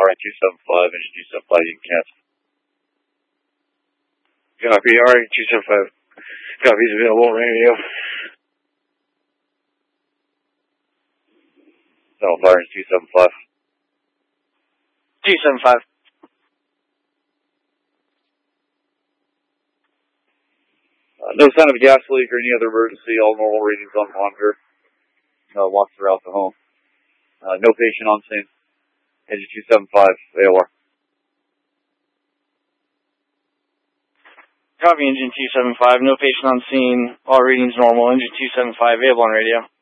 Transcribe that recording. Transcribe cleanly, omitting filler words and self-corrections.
RN-275, engine 275, you can cancel. Copy, RN-275. Copy is available on radio. Delta RN-275. 275. No sign of a gas leak or any other emergency. All normal readings on monitor. Walk throughout the home. No patient on scene. Engine 275, AOR. Copy, engine 275. No patient on scene. All readings normal. Engine 275, available on radio.